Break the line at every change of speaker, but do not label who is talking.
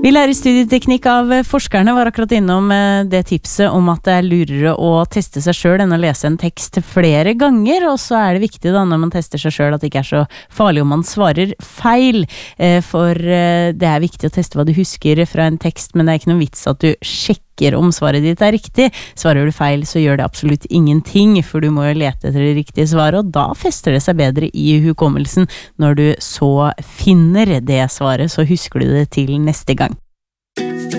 Vi lærer studieteknikk av forskerne, var akkurat innom det tipset om at det lurere å teste seg selv enn å lese en tekst flere ganger, og så det viktig da når man tester seg selv at det ikke så farlig om man svarer feil, for det viktig å teste hva du husker fra en tekst, men det ikke noen vits at du sjekker om svaret ditt riktig. Svarer du feil, så gjør det absolutt ingenting, for du må jo lete etter det riktige svaret, og da fester det seg bedre i hukommelsen når du så finner det svaret, så husker du det til neste gang.